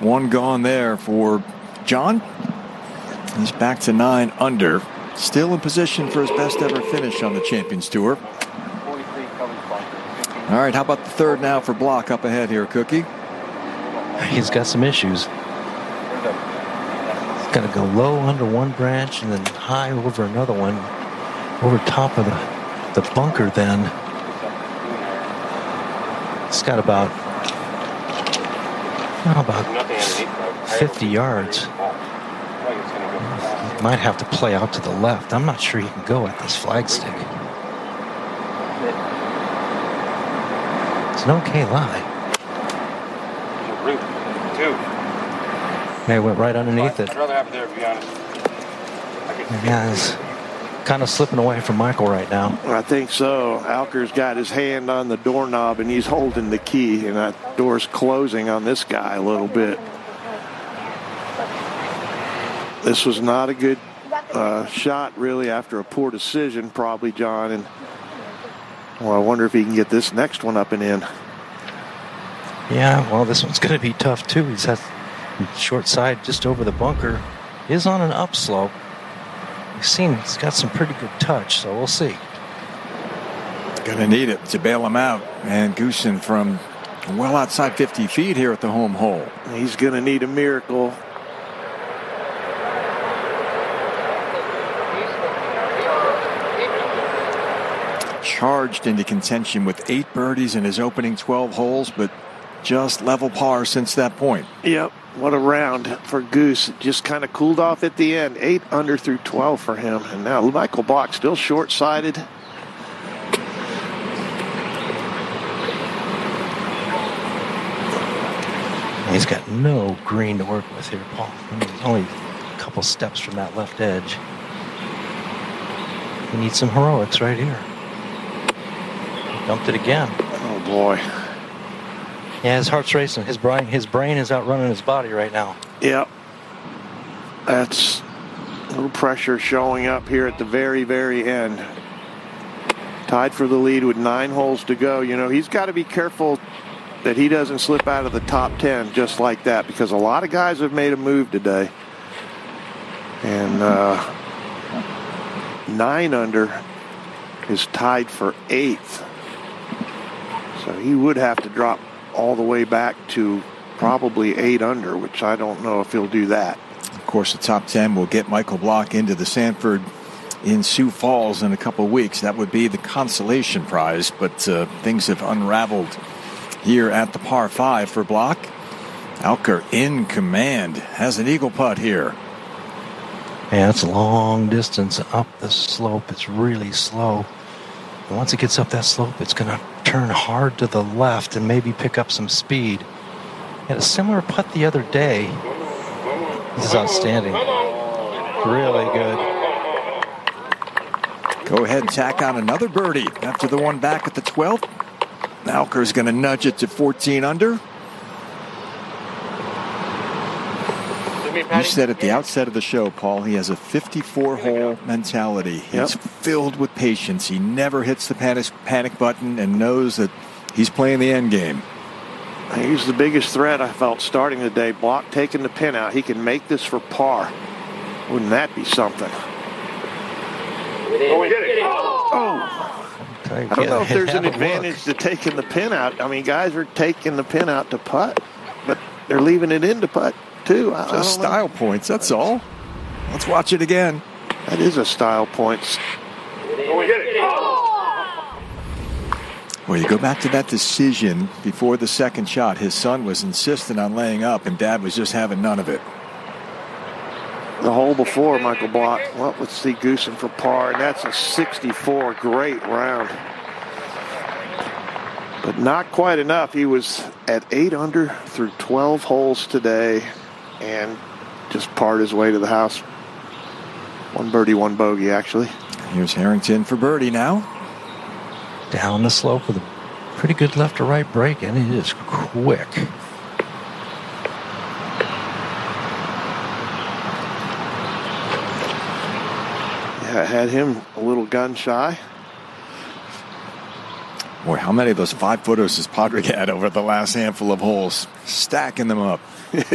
one gone there for John. He's back to 9 under. Still in position for his best ever finish on the Champions Tour. All right, how about the third now for Block up ahead here, Cookie? He's got some issues. He's got to go low under one branch and then high over another one, over top of the bunker then. It's got about 50 yards. Might have to play out to the left. I'm not sure he can go at this flagstick. It's an okay lie. Yeah, it went right underneath it. I'd rather have it there, to be honest. Yeah, he's kind of slipping away from Michael right now. I think so. Alker's got his hand on the doorknob and he's holding the key, and that door's closing on this guy a little bit. This was not a good shot, really, after a poor decision, probably, John. And well, I wonder if he can get this next one up and in. Yeah, well, this one's going to be tough, too. He's at short side just over the bunker. He is on an upslope. He's got some pretty good touch, so we'll see. Gonna need it to bail him out. And Goosen from well outside 50 feet here at the home hole. He's gonna need a miracle. Charged into contention with 8 birdies in his opening 12 holes, but just level par since that point. Yep. What a round for Goose. It just kind of cooled off at the end. 8 under through 12 for him. And now Michael Block still short-sighted. He's got no green to work with here, Paul. He's only a couple steps from that left edge. He needs some heroics right here. He dumped it again. Oh, boy. Yeah, his heart's racing. His brain is outrunning his body right now. Yep. That's a little pressure showing up here at the very, very end. Tied for the lead with 9 holes to go. You know, he's got to be careful that he doesn't slip out of the top 10 just like that, because a lot of guys have made a move today. And 9 under is tied for 8th. So he would have to drop all the way back to probably 8 under, which I don't know if he'll do that. Of course, the top 10 will get Michael Block into the Sanford in Sioux Falls in a couple of weeks. That would be the consolation prize, but things have unraveled here at the par 5 for Block. Alker in command, has an eagle putt here. Yeah, it's a long distance up the slope. It's really slow. And once it gets up that slope, it's going to turn hard to the left and maybe pick up some speed. He had a similar putt the other day. This is outstanding. Really good. Go ahead and tack on another birdie after the one back at the 12th. Alker's going to nudge it to 14 under. You said at the outset of the show, Paul, he has a 54-hole mentality. He's filled with patience. He never hits the panic button and knows that he's playing the end game. He's the biggest threat I felt starting the day. Block taking the pin out. He can make this for par. Wouldn't that be something? I don't know if there's an advantage to taking the pin out. I mean, guys are taking the pin out to putt, but they're leaving it in to putt too. Just style points, that's all. Let's watch it again. That is a style points. Well, you go back to that decision before the second shot. His son was insistent on laying up, and Dad was just having none of it. The hole before, Michael Block. Well, let's see Goosen for par, and that's a 64. Great round. But not quite enough. He was at 8 under through 12 holes today and just parred his way to the house. 1 birdie, 1 bogey, actually. Here's Harrington for birdie now. Down the slope with a pretty good left to right break, and it is quick. Yeah, had him a little gun shy. Boy, how many of those 5-footers has Padraig had over the last handful of holes? Stacking them up.